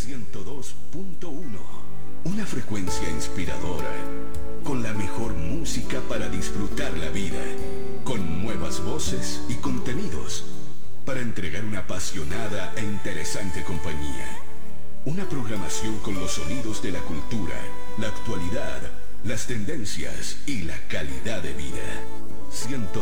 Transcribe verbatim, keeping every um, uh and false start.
ciento dos punto uno. Una frecuencia inspiradora, con la mejor música para disfrutar la vida, con nuevas voces y contenidos, para entregar una apasionada e interesante compañía. Una programación con los sonidos de la cultura, la actualidad, las tendencias y la calidad de vida. ciento